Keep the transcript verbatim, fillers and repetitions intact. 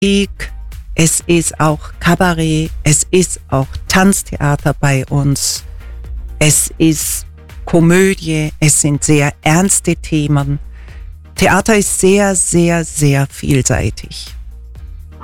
Musik, es ist auch Kabarett, es ist auch Tanztheater bei uns, es ist Komödie, es sind sehr ernste Themen. Theater ist sehr, sehr, sehr vielseitig.